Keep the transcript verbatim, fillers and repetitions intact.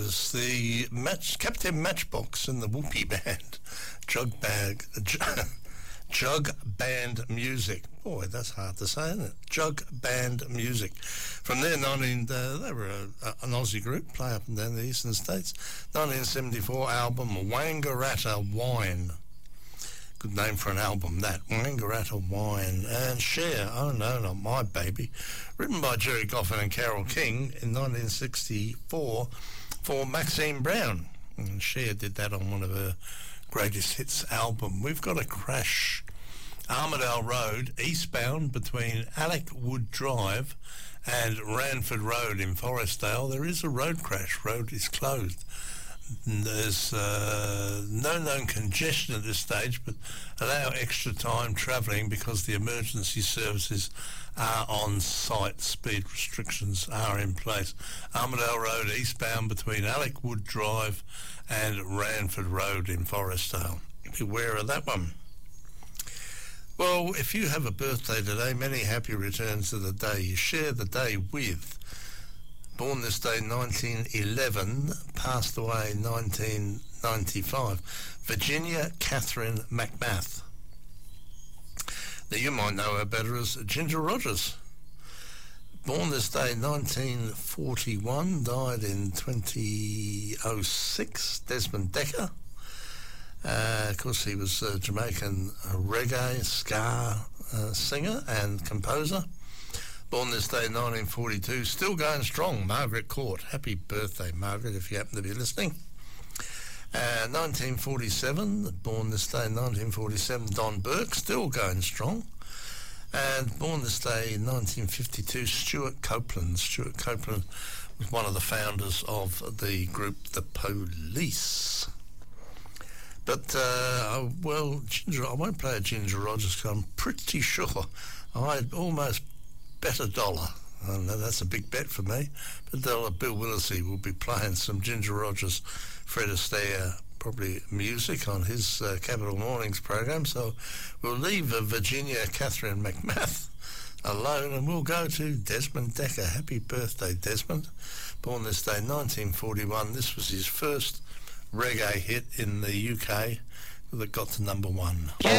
was the match, Captain Matchbox in the Whoopee Band, Jug Bag, Jug, Jug Band Music. Boy, that's hard to say, isn't it? Jug Band Music. From there, nineteen uh, they were a, a, an Aussie group, play up and down the eastern states. nineteen seventy-four album Wangaratta Wine. Good name for an album, that. Wangaratta Wine. And Cher, Oh No, Not My Baby, written by Jerry Goffin and Carole King in nineteen sixty-four for Maxine Brown. And Cher did that on one of her greatest hits album. We've got a crash. Armadale Road, eastbound between Alec Wood Drive and Ranford Road in Forestdale. There is a road crash. Road is closed. There's uh, no known congestion at this stage, but allow extra time travelling because the emergency services are on site. Speed restrictions are in place. Armadale Road eastbound between Alec Wood Drive and Ranford Road in Forestdale. Beware of that one. Well, if you have a birthday today, many happy returns of the day. You share the day with. Born this day nineteen eleven, passed away nineteen ninety-five, Virginia Catherine McMath. Now you might know her better as Ginger Rogers. Born this day nineteen forty-one, died in twenty oh six, Desmond Dekker. Uh, of course, he was a Jamaican reggae, ska uh, singer and composer. Born this day, nineteen forty-two, still going strong, Margaret Court. Happy birthday, Margaret, if you happen to be listening. Uh, nineteen forty-seven, born this day, nineteen forty-seven, Don Burke, still going strong. And born this day, nineteen fifty-two, Stuart Copeland. Stuart Copeland was one of the founders of the group The Police. But, uh, well, Ginger, I won't play a Ginger Rogers because I'm pretty sure I'd almost bet a dollar. I know that's a big bet for me. But dollar Bill Willisey will be playing some Ginger Rogers, Fred Astaire, probably music on his uh, Capital Mornings program. So we'll leave uh, Virginia Catherine McMath alone and we'll go to Desmond Dekker. Happy birthday, Desmond. Born this day, nineteen forty-one. This was his first reggae hit in the U K that got to number one.